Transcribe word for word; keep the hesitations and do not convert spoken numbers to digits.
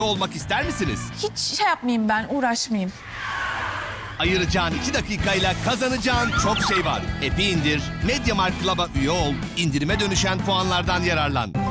olmak ister misiniz? Hiç şey yapmayayım ben, uğraşmayayım. Ayıracağın iki dakikayla kazanacağın çok şey var. App'i indir, MediaMarkt Club'a üye ol, indirime dönüşen puanlardan yararlan.